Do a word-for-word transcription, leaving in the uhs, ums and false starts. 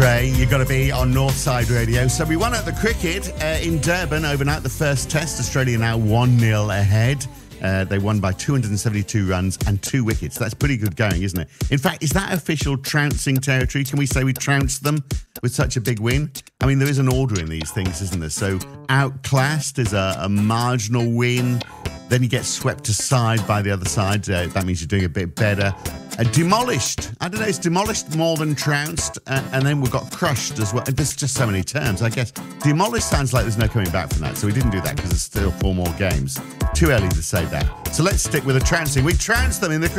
Ray, you've got to be on Northside Radio. So we won at the cricket uh, in Durban overnight, the first test. Australia now one nil ahead. Uh, they won by two hundred seventy-two runs and two wickets. That's pretty good going, isn't it? In fact, is that official trouncing territory? Can we say we trounced them with such a big win? I mean, there is an order in these things, isn't there? So outclassed is a, a marginal win. Then you get swept aside by the other side. Uh, that means you're doing a bit better. Uh, demolished. I don't know, it's demolished more than trounced. Uh, and then we got crushed as well. There's just so many terms, I guess. Demolished sounds like there's no coming back from that. So we didn't do that because there's still four more games. Too early to say that. So let's stick with the trouncing. We trounced them in the